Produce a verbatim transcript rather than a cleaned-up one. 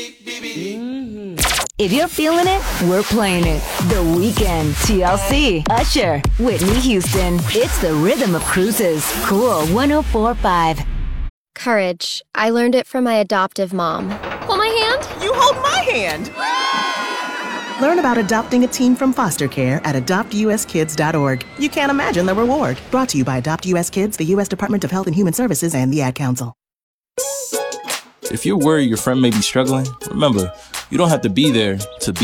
If you're feeling it, we're playing it. The Weeknd, T L C, Usher, Whitney Houston. It's the rhythm of cruises. Cool one oh four point five. Courage. I learned it from my adoptive mom. Hold my hand? You hold my hand! Learn about adopting a teen from foster care at adopt u s kids dot org. You can't imagine the reward. Brought to you by Adopt U S Kids, the U S Department of Health and Human Services, and the Ad Council. If you're worried your friend may be struggling, remember, you don't have to be there to be